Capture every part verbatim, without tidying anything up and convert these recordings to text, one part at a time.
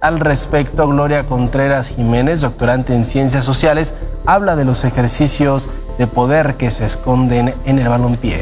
Al respecto, Gloria Contreras Jiménez, doctorante en Ciencias Sociales, habla de los ejercicios de poder que se esconden en el balompié.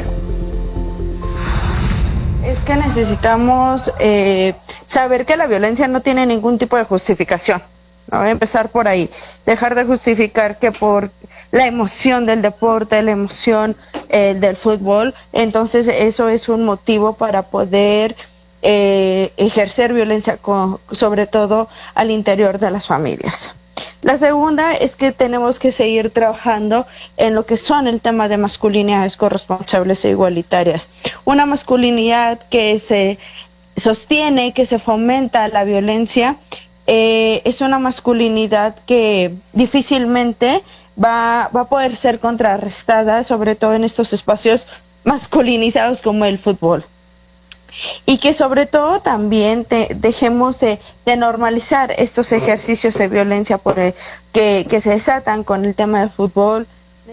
Es que necesitamos eh, saber que la violencia no tiene ningún tipo de justificación, ¿no? Voy a empezar por ahí, dejar de justificar que por la emoción del deporte, la emoción eh, del fútbol, entonces eso es un motivo para poder eh, ejercer violencia, con, sobre todo al interior de las familias. La segunda es que tenemos que seguir trabajando en lo que son el tema de masculinidades corresponsables e igualitarias. Una masculinidad que se sostiene, que se fomenta la violencia, eh, es una masculinidad que difícilmente va, va a poder ser contrarrestada, sobre todo en estos espacios masculinizados como el fútbol. Y que sobre todo también te, dejemos de, de normalizar estos ejercicios de violencia por el, que, que se desatan con el tema del fútbol.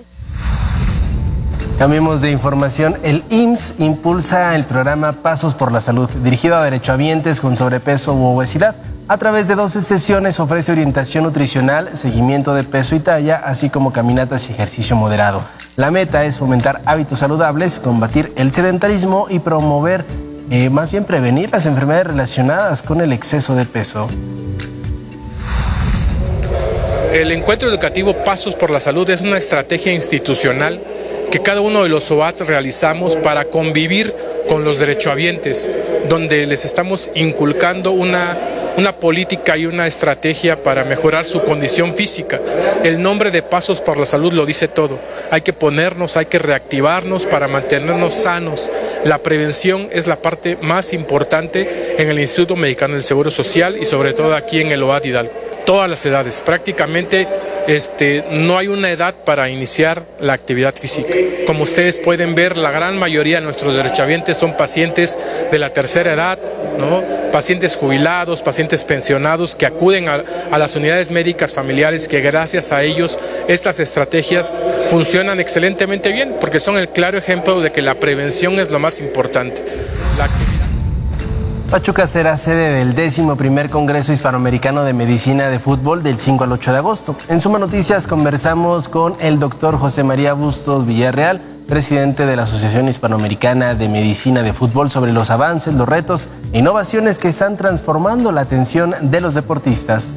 Cambiemos de información. El I M S S impulsa el programa Pasos por la Salud, dirigido a derechohabientes con sobrepeso u obesidad. A través de doce sesiones ofrece orientación nutricional, seguimiento de peso y talla, así como caminatas y ejercicio moderado. La meta es fomentar hábitos saludables, combatir el sedentarismo y promover Eh, más bien prevenir las enfermedades relacionadas con el exceso de peso. El encuentro educativo Pasos por la Salud es una estrategia institucional que cada uno de los O A Ts realizamos para convivir con los derechohabientes, donde les estamos inculcando una, una política y una estrategia para mejorar su condición física. El nombre de Pasos por la Salud lo dice todo. Hay que ponernos, hay que reactivarnos para mantenernos sanos. La prevención es la parte más importante en el Instituto Mexicano del Seguro Social y sobre todo aquí en el O A D Hidalgo. Todas las edades, prácticamente este, no hay una edad para iniciar la actividad física. Como ustedes pueden ver, la gran mayoría de nuestros derechohabientes son pacientes de la tercera edad, ¿no? Pacientes jubilados, pacientes pensionados que acuden a, a las unidades médicas familiares, que gracias a ellos estas estrategias funcionan excelentemente bien, porque son el claro ejemplo de que la prevención es lo más importante. La Pachuca será sede del décimo primer Congreso Hispanoamericano de Medicina de Fútbol del cinco al ocho de agosto. En Suma Noticias conversamos con el doctor José María Bustos Villarreal, presidente de la Asociación Hispanoamericana de Medicina de Fútbol, sobre los avances, los retos e innovaciones que están transformando la atención de los deportistas.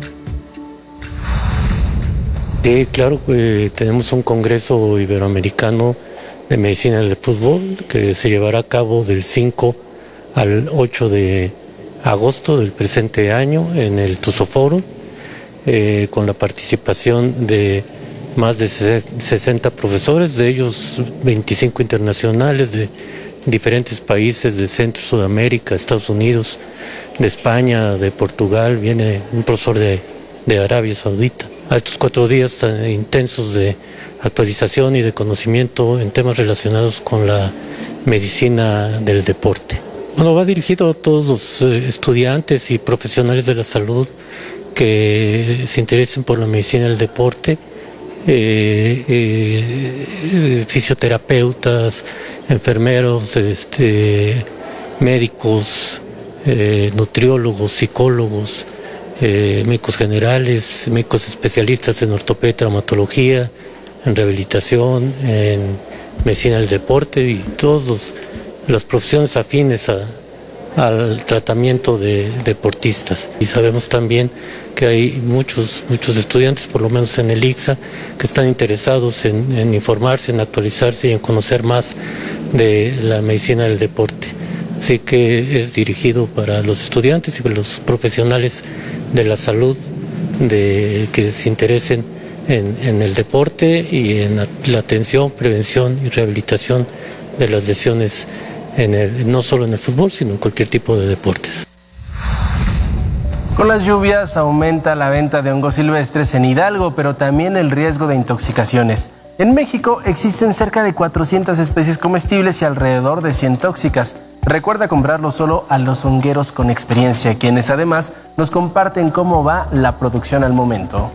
Sí, claro, eh, tenemos un Congreso Iberoamericano de Medicina del Fútbol que se llevará a cabo del cinco al ocho de agosto del presente año en el Tusoforo, eh, con la participación de más de sesenta profesores, de ellos veinticinco internacionales de diferentes países de Centro, Sudamérica, Estados Unidos, de España, de Portugal, viene un profesor de, de Arabia Saudita. A estos cuatro días tan intensos de actualización y de conocimiento en temas relacionados con la medicina del deporte. Bueno, va dirigido a todos los estudiantes y profesionales de la salud que se interesen por la medicina del deporte, eh, eh, fisioterapeutas, enfermeros, este, médicos, eh, nutriólogos, psicólogos, eh, médicos generales, médicos especialistas en ortopedia y traumatología, en rehabilitación, en medicina del deporte y todos los las profesiones afines a, al tratamiento de deportistas. Y sabemos también que hay muchos, muchos estudiantes, por lo menos en el I C S A, que están interesados en, en informarse, en actualizarse y en conocer más de la medicina del deporte. Así que es dirigido para los estudiantes y para los profesionales de la salud de, que se interesen en, en el deporte y en la, la atención, prevención y rehabilitación de las lesiones En el, no solo en el fútbol, sino en cualquier tipo de deportes. Con las lluvias aumenta la venta de hongos silvestres en Hidalgo, pero también el riesgo de intoxicaciones. En México existen cerca de cuatrocientas especies comestibles y alrededor de cien tóxicas. Recuerda comprarlo solo a los hongueros con experiencia, quienes además nos comparten cómo va la producción al momento.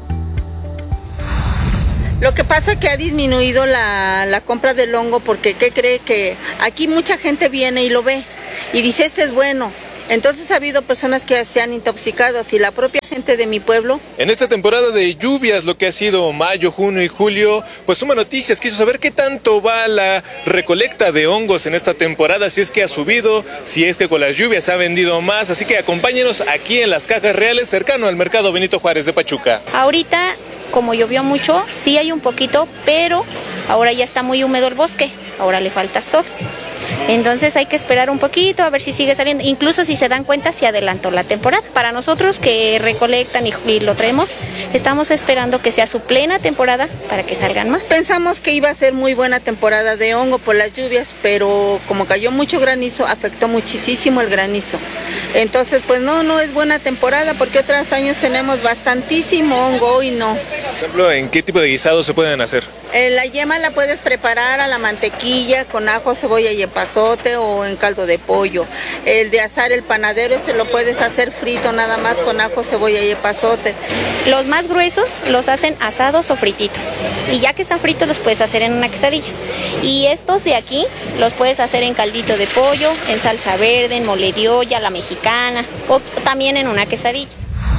Lo que pasa es que ha disminuido la, la compra del hongo porque ¿qué cree? Que aquí mucha gente viene y lo ve y dice este es bueno. Entonces ha habido personas que se han intoxicado y la propia gente de mi pueblo. En esta temporada de lluvias, lo que ha sido mayo, junio y julio, pues Suma Noticias quiso saber qué tanto va la recolecta de hongos en esta temporada, si es que ha subido, si es que con las lluvias se ha vendido más, así que acompáñenos aquí en Las Cajas Reales, cercano al Mercado Benito Juárez de Pachuca. Ahorita, como llovió mucho, sí hay un poquito, pero ahora ya está muy húmedo el bosque, ahora le falta sol. Entonces hay que esperar un poquito a ver si sigue saliendo, incluso si se dan cuenta se adelantó la temporada. Para nosotros que recolectan y, y lo traemos, estamos esperando que sea su plena temporada para que salgan más. Pensamos que iba a ser muy buena temporada de hongo por las lluvias, pero como cayó mucho granizo, afectó muchísimo el granizo. Entonces pues no, no es buena temporada porque otros años tenemos bastantísimo hongo y no. Por ejemplo, ¿en qué tipo de guisados se pueden hacer? Eh, la yema la puedes preparar a la mantequilla con ajo, cebolla y epazote o en caldo de pollo. El de asar el panadero se lo puedes hacer frito nada más con ajo, cebolla y epazote. Los más gruesos los hacen asados o frititos y ya que están fritos los puedes hacer en una quesadilla. Y estos de aquí los puedes hacer en caldito de pollo, en salsa verde, en mole de olla, la mexicana o también en una quesadilla.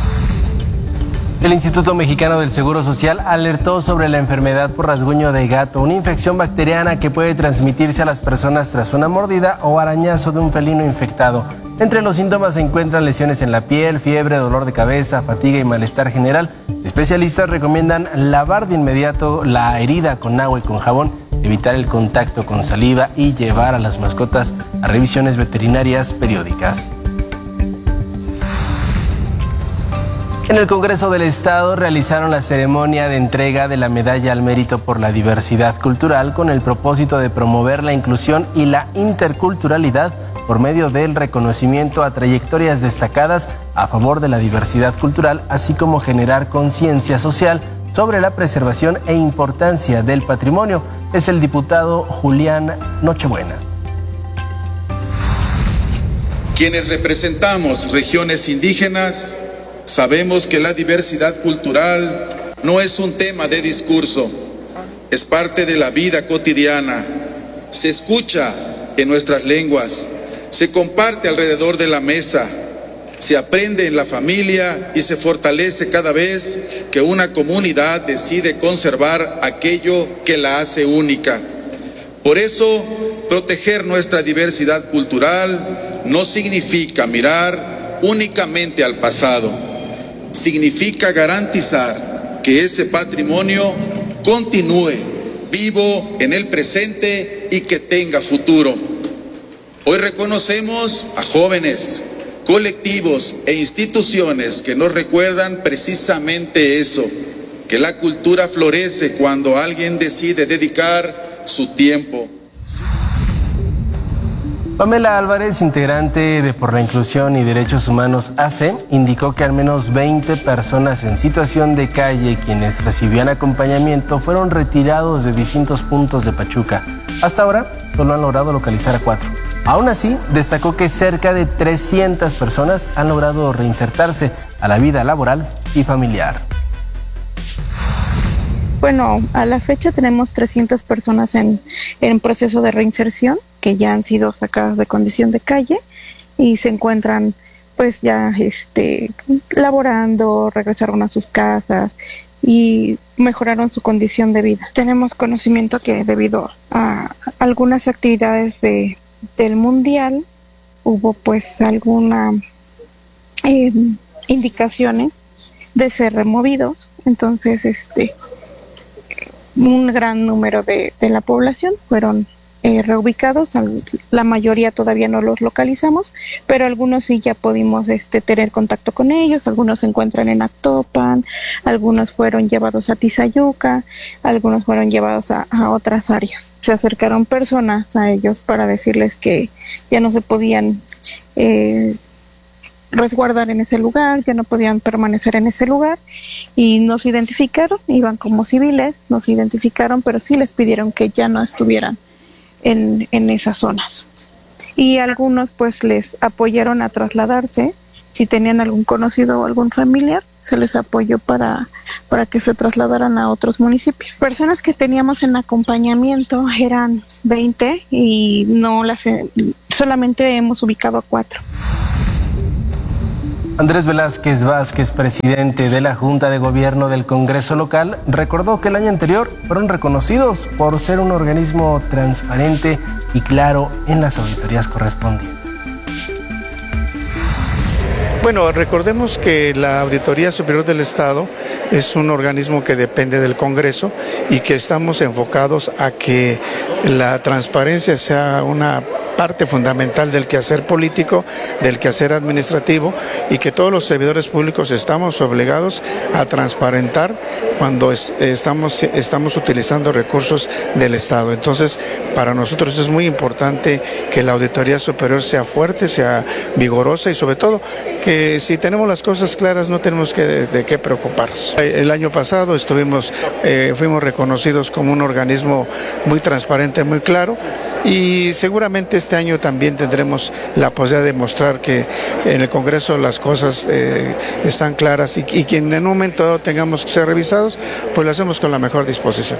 El Instituto Mexicano del Seguro Social alertó sobre la enfermedad por rasguño de gato, una infección bacteriana que puede transmitirse a las personas tras una mordida o arañazo de un felino infectado. Entre los síntomas se encuentran lesiones en la piel, fiebre, dolor de cabeza, fatiga y malestar general. Especialistas recomiendan lavar de inmediato la herida con agua y con jabón, evitar el contacto con saliva y llevar a las mascotas a revisiones veterinarias periódicas. En el Congreso del Estado realizaron la ceremonia de entrega de la Medalla al Mérito por la Diversidad Cultural con el propósito de promover la inclusión y la interculturalidad por medio del reconocimiento a trayectorias destacadas a favor de la diversidad cultural, así como generar conciencia social sobre la preservación e importancia del patrimonio. Es el diputado Julián Nochebuena. Quienes representamos regiones indígenas, sabemos que la diversidad cultural no es un tema de discurso, es parte de la vida cotidiana, se escucha en nuestras lenguas, se comparte alrededor de la mesa, se aprende en la familia y se fortalece cada vez que una comunidad decide conservar aquello que la hace única. Por eso, proteger nuestra diversidad cultural no significa mirar únicamente al pasado. Significa garantizar que ese patrimonio continúe vivo en el presente y que tenga futuro. Hoy reconocemos a jóvenes, colectivos e instituciones que nos recuerdan precisamente eso, que la cultura florece cuando alguien decide dedicar su tiempo. Pamela Álvarez, integrante de Por la Inclusión y Derechos Humanos A C E, indicó que al menos veinte personas en situación de calle quienes recibían acompañamiento fueron retirados de distintos puntos de Pachuca. Hasta ahora solo han logrado localizar a cuatro. Aún así, destacó que cerca de trescientas personas han logrado reinsertarse a la vida laboral y familiar. Bueno, a la fecha tenemos trescientas personas en, en proceso de reinserción que ya han sido sacadas de condición de calle y se encuentran pues ya este, laborando, regresaron a sus casas y mejoraron su condición de vida. Tenemos conocimiento que debido a algunas actividades de, del mundial hubo pues algunas eh, indicaciones de ser removidos, entonces este un gran número de, de la población fueron eh, reubicados, la mayoría todavía no los localizamos, pero algunos sí ya pudimos este, tener contacto con ellos, algunos se encuentran en Actopan, algunos fueron llevados a Tizayuca, algunos fueron llevados a, a otras áreas. Se acercaron personas a ellos para decirles que ya no se podían eh, resguardar en ese lugar, ya no podían permanecer en ese lugar y nos identificaron, iban como civiles, nos identificaron, pero sí les pidieron que ya no estuvieran en, en esas zonas. Y algunos pues les apoyaron a trasladarse, si tenían algún conocido o algún familiar, se les apoyó para, para que se trasladaran a otros municipios. Personas que teníamos en acompañamiento eran veinte y no las solamente hemos ubicado a cuatro. Andrés Velázquez Vázquez, presidente de la Junta de Gobierno del Congreso local, recordó que el año anterior fueron reconocidos por ser un organismo transparente y claro en las auditorías correspondientes. Bueno, recordemos que la Auditoría Superior del Estado es un organismo que depende del Congreso y que estamos enfocados a que la transparencia sea una parte fundamental del quehacer político, del quehacer administrativo, y que todos los servidores públicos estamos obligados a transparentar cuando es, estamos, estamos utilizando recursos del Estado. Entonces, para nosotros es muy importante que la Auditoría Superior sea fuerte, sea vigorosa y sobre todo que si tenemos las cosas claras no tenemos que, de, de qué preocuparnos. El año pasado estuvimos, eh, fuimos reconocidos como un organismo muy transparente, muy claro, y seguramente este año también tendremos la posibilidad de mostrar que en el Congreso las cosas eh, están claras y, y que en un momento dado tengamos que ser revisados, pues lo hacemos con la mejor disposición.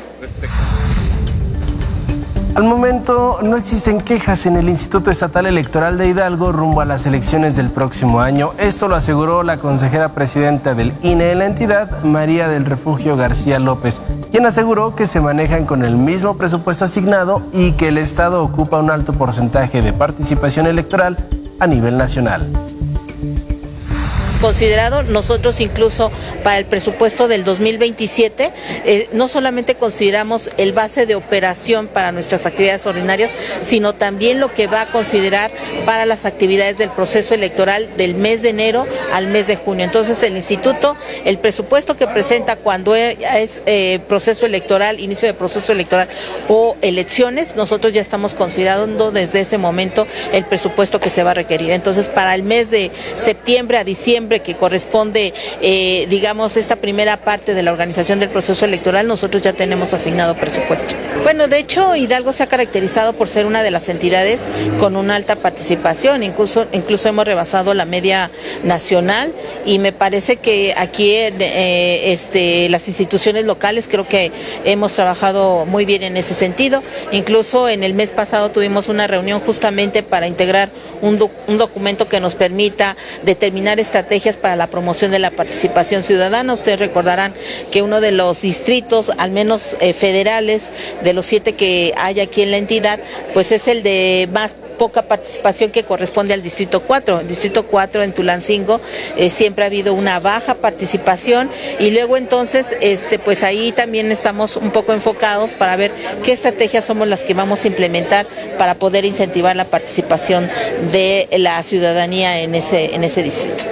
Al momento no existen quejas en el Instituto Estatal Electoral de Hidalgo rumbo a las elecciones del próximo año. Esto lo aseguró la consejera presidenta del I N E en la entidad, María del Refugio García López, quien aseguró que se manejan con el mismo presupuesto asignado y que el Estado ocupa un alto porcentaje de participación electoral a nivel nacional. Considerado, nosotros incluso para el presupuesto del dos mil veintisiete, eh, no solamente consideramos el base de operación para nuestras actividades ordinarias, sino también lo que va a considerar para las actividades del proceso electoral del mes de enero al mes de junio. Entonces el instituto, el presupuesto que presenta cuando es eh, proceso electoral, inicio de proceso electoral o elecciones, nosotros ya estamos considerando desde ese momento el presupuesto que se va a requerir. Entonces para el mes de septiembre a diciembre, que corresponde, eh, digamos, esta primera parte de la organización del proceso electoral, nosotros ya tenemos asignado presupuesto. Bueno, de hecho, Hidalgo se ha caracterizado por ser una de las entidades con una alta participación, incluso, incluso hemos rebasado la media nacional, y me parece que aquí eh, este, las instituciones locales creo que hemos trabajado muy bien en ese sentido. Incluso en el mes pasado tuvimos una reunión justamente para integrar un, doc un documento que nos permita determinar estrategias para la promoción de la participación ciudadana. Ustedes recordarán que uno de los distritos, al menos eh, federales, de los siete que hay aquí en la entidad, pues es el de más poca participación, que corresponde al distrito cuatro. El distrito cuatro en Tulancingo eh, siempre ha habido una baja participación, y luego entonces este pues ahí también estamos un poco enfocados para ver qué estrategias somos las que vamos a implementar para poder incentivar la participación de la ciudadanía en ese, en ese distrito.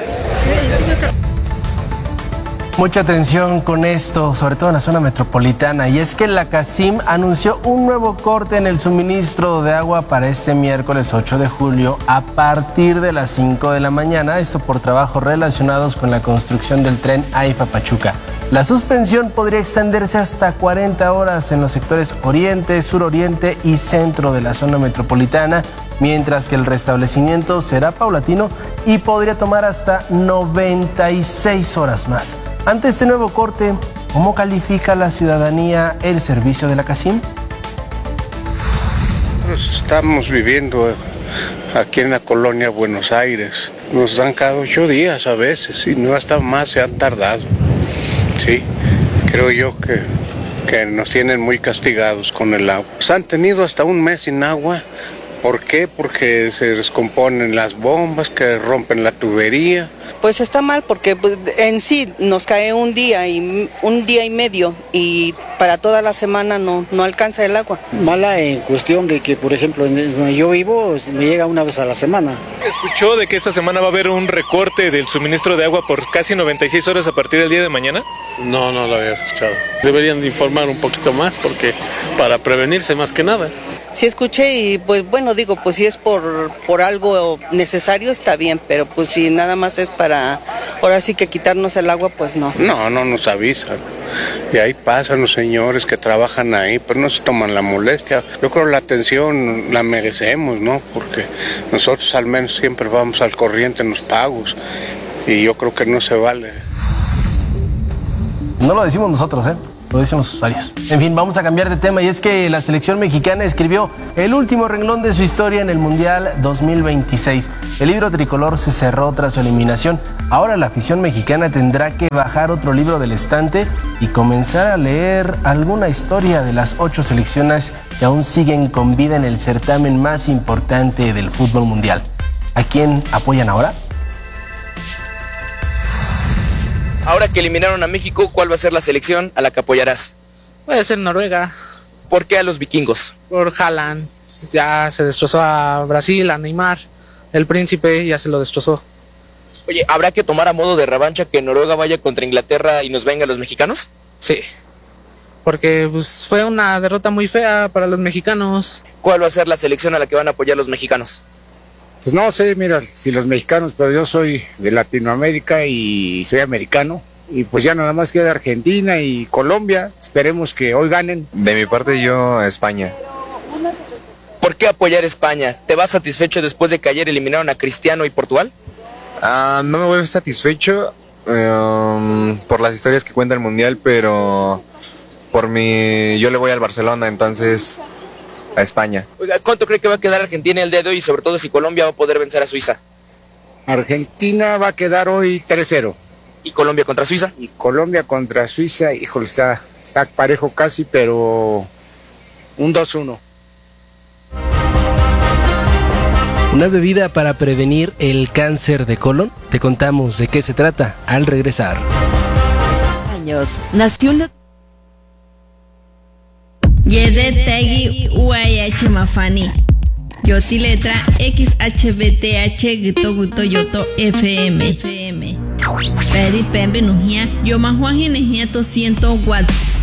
Mucha atención con esto, sobre todo en la zona metropolitana, y es que la CACIM anunció un nuevo corte en el suministro de agua para este miércoles ocho de julio a partir de las cinco de la mañana, esto por trabajos relacionados con la construcción del tren AIFA-Pachuca. La suspensión podría extenderse hasta cuarenta horas en los sectores oriente, suroriente y centro de la zona metropolitana, mientras que el restablecimiento será paulatino y podría tomar hasta noventa y seis horas más. Ante este nuevo corte, ¿cómo califica la ciudadanía el servicio de la CACIM? Estamos viviendo aquí en la colonia Buenos Aires. Nos dan cada ocho días a veces, y no hasta más se han tardado. Sí, creo yo que, que nos tienen muy castigados con el agua. Nos han tenido hasta un mes sin agua. ¿Por qué? Porque se descomponen las bombas, que rompen la tubería. Pues está mal, porque en sí nos cae un día y un día y medio, y para toda la semana no, no alcanza el agua. Mala en cuestión de que, por ejemplo, en donde yo vivo me llega una vez a la semana. ¿Escuchó de que esta semana va a haber un recorte del suministro de agua por casi noventa y seis horas a partir del día de mañana? No, no lo había escuchado. Deberían informar un poquito más, porque para prevenirse más que nada. Sí escuché, y pues bueno, digo, pues si es por, por algo necesario está bien, pero pues si nada más es para, ahora sí que quitarnos el agua, pues no. No, no nos avisan. Y ahí pasan los señores que trabajan ahí, pero no se toman la molestia. Yo creo que la atención la merecemos, ¿no? Porque nosotros al menos siempre vamos al corriente en los pagos, y yo creo que no se vale. No lo decimos nosotros, ¿eh? lo dicen los usuarios. En fin, vamos a cambiar de tema y es que la selección mexicana escribió el último renglón de su historia en el Mundial dos mil veintiséis. El libro tricolor se cerró tras su eliminación. Ahora la afición mexicana tendrá que bajar otro libro del estante y comenzar a leer alguna historia de las ocho selecciones que aún siguen con vida en el certamen más importante del fútbol mundial. ¿A quién apoyan ahora? Ahora que eliminaron a México, ¿cuál va a ser la selección a la que apoyarás? Puede ser Noruega. ¿Por qué a los vikingos? Por Haaland. Ya se destrozó a Brasil, a Neymar. El príncipe ya se lo destrozó. Oye, ¿habrá que tomar a modo de revancha que Noruega vaya contra Inglaterra y nos venga a los mexicanos? Sí. Porque pues, fue una derrota muy fea para los mexicanos. ¿Cuál va a ser la selección a la que van a apoyar los mexicanos? Pues no sé, mira, si los mexicanos, pero yo soy de Latinoamérica y soy americano. Y pues ya nada más queda Argentina y Colombia. Esperemos que hoy ganen. De mi parte yo, España. ¿Por qué apoyar a España? ¿Te vas satisfecho después de que ayer eliminaron a Cristiano y Portugal? Uh, no me voy satisfecho um, por las historias que cuenta el Mundial, pero por mi... yo le voy al Barcelona, entonces... a España. Oiga, ¿cuánto cree que va a quedar Argentina el día de hoy y sobre todo si Colombia va a poder vencer a Suiza? Argentina va a quedar hoy tres cero. ¿Y Colombia contra Suiza? Y Colombia contra Suiza, híjole, está, está parejo casi, pero un dos uno. ¿Una bebida para prevenir el cáncer de colon? Te contamos de qué se trata al regresar. Años. Nació la... Yede Tegi U I H Mafani. Yoti letra X H B T H Gito Guto Yoto F M. F M. Peri Pembe Nujia. Yo más Juan Ginejia to ciento watts.